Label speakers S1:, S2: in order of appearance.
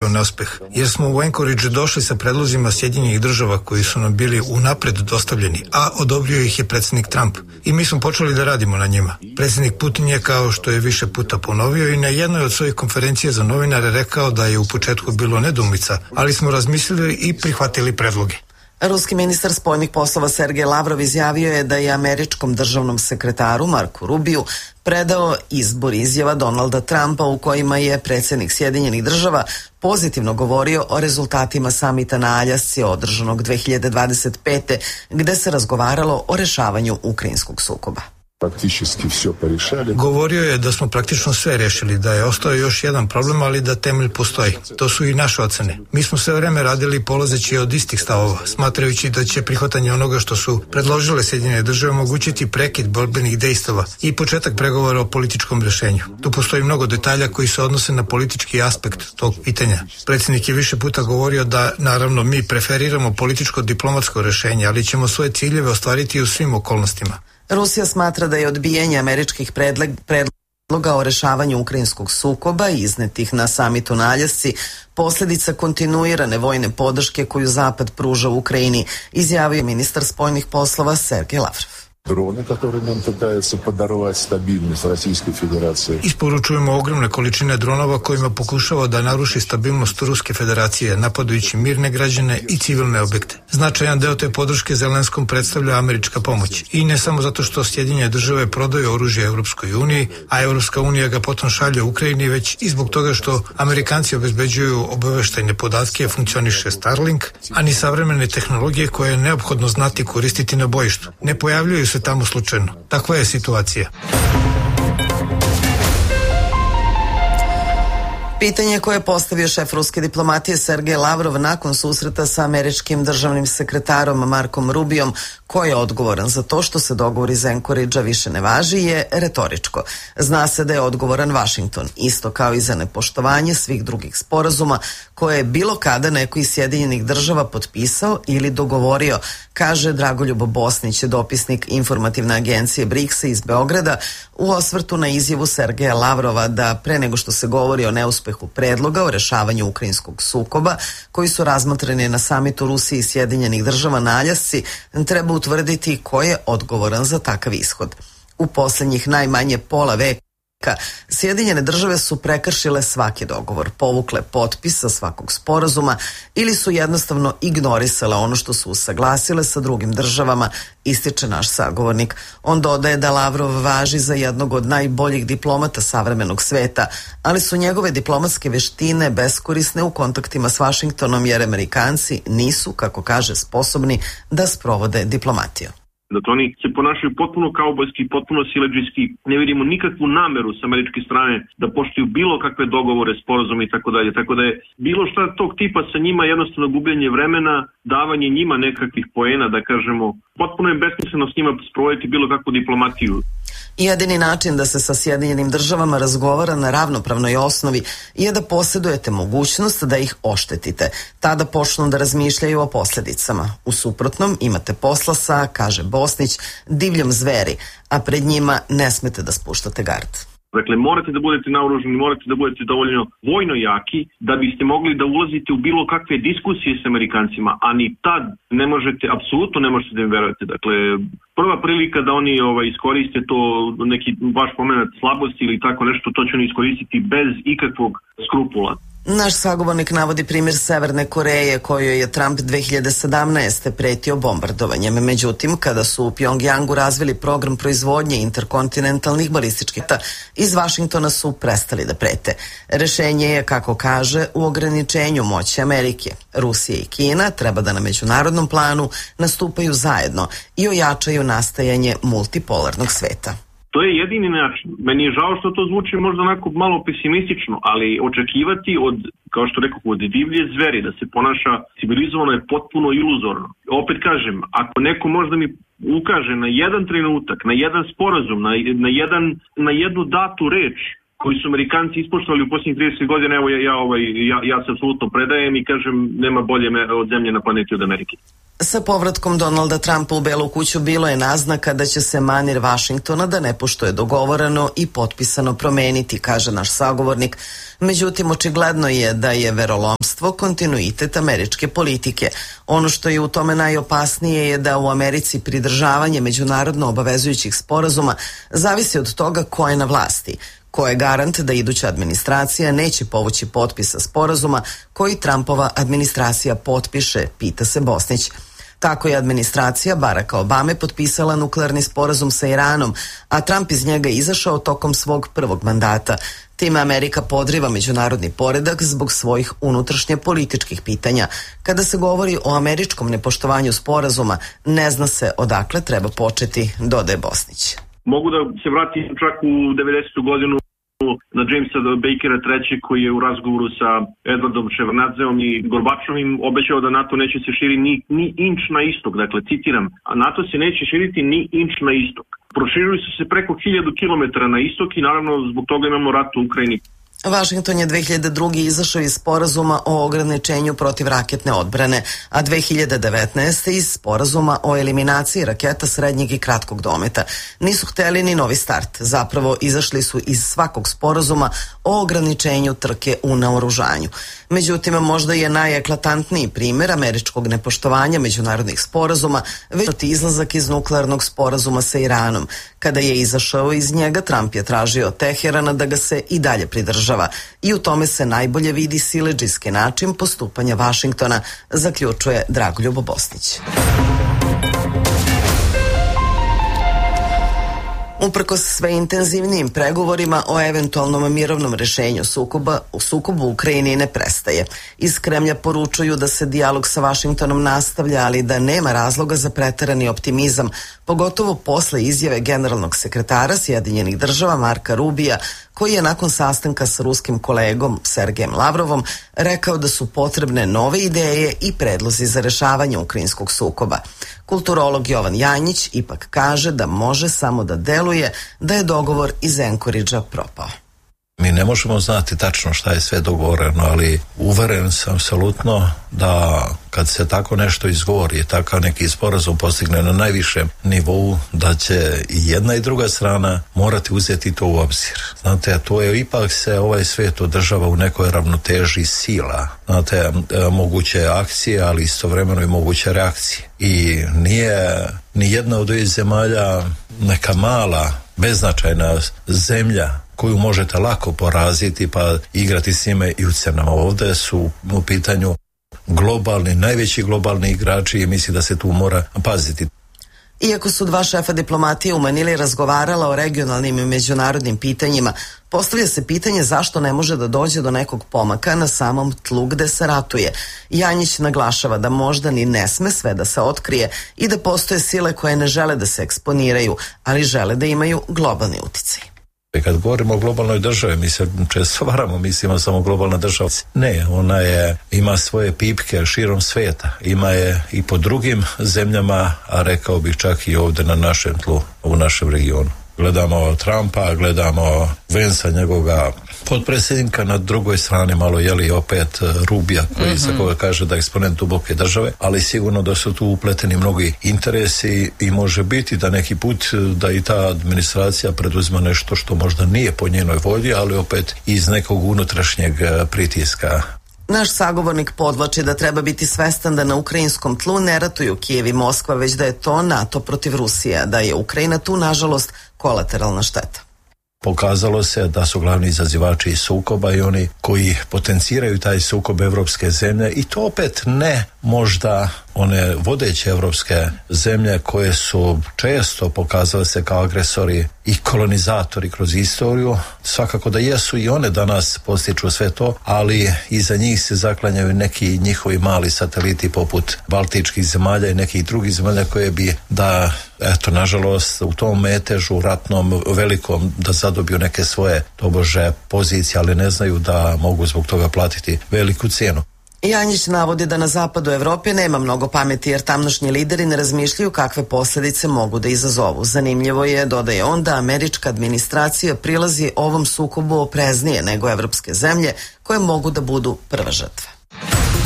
S1: takav neuspeh, jer smo u Anchorage došli sa predlozima Sjedinjenih država koji su nam bili unapred dostavljeni, a odobrio ih je predsjednik Trump. I mi smo počeli da radimo na njima. Predsjednik Putin je, kao što je više puta ponovio, i na jednoj od svojih konferencija za novinare rekao da je u početku bilo nedoumica, ali smo razmislili i prihvatili predloge.
S2: Ruski ministar spoljnih poslova Sergej Lavrov izjavio je da je američkom državnom sekretaru Marku Rubiju predao izbor izjava Donalda Trumpa u kojima je predsjednik Sjedinjenih država pozitivno govorio o rezultatima samita na Aljasci održanog 2025. gde se razgovaralo o rešavanju ukrajinskog sukoba.
S1: Govorio je da smo praktično sve rešili, da je ostao još jedan problem, ali da temelj postoji. To su i naše ocene. Mi smo sve vreme radili polazeći od istih stavova, smatrajući da će prihvatanje onoga što su predložile Sjedinjene države omogućiti prekid borbenih dejstava i početak pregovora o političkom rešenju. Tu postoji mnogo detalja koji se odnose na politički aspekt tog pitanja. Predsjednik je više puta govorio da, naravno, mi preferiramo političko-diplomatsko rešenje, ali ćemo svoje ciljeve ostvariti u svim okolnostima.
S2: Rusija smatra da je odbijanje američkih predloga o rešavanju ukrajinskog sukoba iznetih na samitu na Aljasci posljedica kontinuirane vojne podrške koju Zapad pruža u Ukrajini, izjavio ministar spoljnih poslova Sergej Lavrov.
S3: Дроны, которые нам пытаются подаровать стабильность Российской Федерации.
S1: Isporučujemo ogromne količine dronova kojima pokušava da naruši stabilnost Ruske federacije, napadajući mirne građane i civilne objekte. Značajan deo te podrške Zelenskom predstavlja američka pomoć. I ne samo zato što Sjedinjene države prodaju oružje Europskoj uniji, a Europska unija ga potom šalje Ukrajini, već i zbog toga što Amerikanci obezbeđuju obaveštajne podatke, funkcioniše Starlink, a ni savremene tehnologije koje je neophodno znati koristiti na bojištu. Ne pojavljuju se tamo slučajno. Takva je situacija.
S2: Pitanje koje je postavio šef ruske diplomatije Sergej Lavrov nakon susreta sa američkim državnim sekretarom Markom Rubijom, ko je odgovoran za to što se dogovor iz Anchoragea više ne važi, je retoričko. Zna se da je odgovoran Vašington, isto kao i za nepoštovanje svih drugih sporazuma koje je bilo kada neko iz Sjedinjenih država potpisao ili dogovorio, kaže Dragoljub Bosnić, dopisnik informativne agencije BRICS iz Beograda, u osvrtu na izjavu Sergeja Lavrova da pre nego što se govori o neuspehu predloga o rešavanju ukrajinskog sukoba, koji su razmatrani na samitu Rusije i Sjedinjenih država na Aljasci, treba utvrditi ko je odgovoran za takav ishod. U posljednjih najmanje pola veka Sjedinjene države su prekršile svaki dogovor, povukle potpis sa svakog sporazuma ili su jednostavno ignorisale ono što su usaglasile sa drugim državama, ističe naš sagovornik. On dodaje da Lavrov važi za jednog od najboljih diplomata savremenog sveta, ali su njegove diplomatske veštine beskorisne u kontaktima s Vašingtonom jer Amerikanci nisu, kako kaže, sposobni da sprovode diplomatiju.
S4: Dakle, oni se ponašaju potpuno kaubojski, potpuno siledžijski, ne vidimo nikakvu nameru s američke strane da poštuju bilo kakve dogovore, sporazume i tako dalje. Tako da je bilo šta tog tipa sa njima jednostavno gubljenje vremena, davanje njima nekakvih poena, da kažemo, potpuno je besmisleno s njima sprovoditi bilo kakvu diplomatiju.
S2: Jedini način da se sa Sjedinjenim državama razgovara na ravnopravnoj osnovi je da posjedujete mogućnost da ih oštetite. Tada počnu da razmišljaju o posljedicama. U suprotnom imate posla sa, kaže Bosnić, divljom zveri, a pred njima ne smete da spuštate gard.
S4: Dakle, morate da budete naoružani, morate da budete dovoljno vojno jaki da biste mogli da ulazite u bilo kakve diskusije s Amerikancima, a ni tad ne možete, apsolutno ne možete da im verujete. Dakle, prva prilika da oni iskoriste to, neki vaš pomenat slabosti ili tako nešto, to će oni iskoristiti bez ikakvog skrupula.
S2: Naš sagovornik navodi primjer Severne Koreje kojoj je Trump 2017. pretio bombardovanjem. Međutim, kada su u Pjongjangu razvili program proizvodnje interkontinentalnih balističkih raketa, iz Vašingtona su prestali da prete. Rešenje je, kako kaže, u ograničenju moći Amerike. Rusija i Kina treba da na međunarodnom planu nastupaju zajedno i ojačaju nastajanje multipolarnog sveta.
S4: To je jedini način. Meni je žao što to zvuči možda onako malo pesimistično, ali očekivati od, kao što rekao, od divlje zveri da se ponaša civilizovano je potpuno iluzorno. Opet kažem, ako neko možda mi ukaže na jedan trenutak, na jedan sporazum, na jednu datu reč koji su Amerikanci ispoštovali u posljednjih 30 godina, evo ja se apsolutno predajem i kažem nema bolje od zemlje na planeti od Amerike.
S2: Sa povratkom Donalda Trumpa u Belu kuću bilo je naznaka da će se manir Vašingtona da ne poštuje dogovorano i potpisano promeniti, kaže naš sagovornik. Međutim, očigledno je da je verolomstvo kontinuitet američke politike. Ono što je u tome najopasnije je da u Americi pridržavanje međunarodno obavezujućih sporazuma zavisi od toga ko je na vlasti. Ko je garant da iduća administracija neće povući potpisa sporazuma koji Trumpova administracija potpiše, pita se Bosnić. Tako je administracija Baracka Obame potpisala nuklearni sporazum sa Iranom, a Trump iz njega izašao tokom svog prvog mandata. Time Amerika podriva međunarodni poredak zbog svojih unutrašnje političkih pitanja. Kada se govori o američkom nepoštovanju sporazuma, ne zna se odakle treba početi, dodaje Bosnić.
S4: Mogu da se vratim čak u 90. godinu na Jamesa Bakera III koji je u razgovoru sa Edvardom Ševardnadzeom i Gorbačovim obećao da NATO neće se širi ni inč na istok. Dakle, citiram, a NATO se neće širiti ni inč na istok. Proširili su se preko 1000 kilometara na istok i naravno zbog toga imamo rat u Ukrajini.
S2: Vašington je 2002. izašao iz sporazuma o ograničenju protivraketne odbrane, a 2019. iz sporazuma o eliminaciji raketa srednjeg i kratkog dometa. Nisu hteli ni novi start, zapravo izašli su iz svakog sporazuma o ograničenju trke u naoružanju. Međutim, možda je najeklatantniji primjer američkog nepoštovanja međunarodnih sporazuma već izlazak iz nuklearnog sporazuma sa Iranom. Kada je izašao iz njega, Trump je tražio od Teherana da ga se i dalje pridržava. I u tome se najbolje vidi siledžijski način postupanja Vašingtona, zaključuje Dragoljub Bosnić. Uprkos sve intenzivnijim pregovorima o eventualnom mirovnom rešenju sukobu u Ukrajini ne prestaje. Iz Kremlja poručuju da se dijalog sa Vašingtonom nastavlja, ali da nema razloga za preterani optimizam, pogotovo posle izjave generalnog sekretara Sjedinjenih država Marka Rubija, koji je nakon sastanka sa ruskim kolegom Sergejem Lavrovom rekao da su potrebne nove ideje i predlozi za rešavanje ukrajinskog sukoba. Kulturolog Jovan Janjić ipak kaže da može samo da deluje da je dogovor iz Anchoridgea propao.
S5: Mi ne možemo znati tačno šta je sve dogovoreno, ali uveren sam apsolutno da kad se tako nešto izgovori, takav neki sporazum postigne na najvišem nivou, da će i jedna i druga strana morati uzeti to u obzir. Znate, to je ipak se ovaj svijet održava u nekoj ravnoteži sila. Znate, moguće akcije, ali istovremeno i moguće reakcije. I nije ni jedna od ovih zemalja neka mala, beznačajna zemlja koju možete lako poraziti pa igrati s njime i u crnama. Ovdje su u pitanju najveći globalni igrači i mislim da se tu mora paziti.
S2: Iako su dva šefa diplomatije u Manili razgovarala o regionalnim i međunarodnim pitanjima, postavlja se pitanje zašto ne može da dođe do nekog pomaka na samom tlu gde se ratuje. Janjić naglašava da možda ni ne sme sve da se otkrije i da postoje sile koje ne žele da se eksponiraju, ali žele da imaju globalni uticaj.
S5: Kad govorimo o globalnoj državi, mi se često varamo, mislimo samo globalna država. Ne, ona ima svoje pipke širom svijeta, ima je i po drugim zemljama, a rekao bih čak i ovdje na našem tlu, u našem regionu. Gledamo Trumpa, gledamo Vensa, njegoga potpredsjednika, na drugoj strani malo opet Rubija koji za koga kaže da je eksponent duboke države, ali sigurno da su tu upleteni mnogi interesi i može biti da neki put da i ta administracija preduzima nešto što možda nije po njenoj volji, ali opet iz nekog unutrašnjeg pritiska.
S2: Naš sagovornik podvlači da treba biti svestan da na ukrajinskom tlu ne ratuju Kijev i Moskva, već da je to NATO protiv Rusije, da je Ukrajina tu, nažalost, kolateralna šteta.
S5: Pokazalo se da su glavni izazivači sukoba i oni koji potenciraju taj sukob evropske zemlje, i to opet ne možda one vodeće evropske zemlje koje su često pokazale se kao agresori i kolonizatori kroz istoriju. Svakako da jesu i one danas postiču sve to, ali iza njih se zaklanjaju neki njihovi mali sateliti poput baltičkih zemalja i nekih drugih zemalja koje bi da, nažalost, u tom metežu ratnom velikom da zadobiju neke svoje tobože pozicije, ali ne znaju da mogu zbog toga platiti veliku cijenu.
S2: Janjić navodi da na zapadu Evrope nema mnogo pameti jer tamnošnji lideri ne razmišljaju kakve posljedice mogu da izazovu. Zanimljivo je, dodaje on, da američka administracija prilazi ovom sukobu opreznije nego evropske zemlje koje mogu da budu prva žrtva.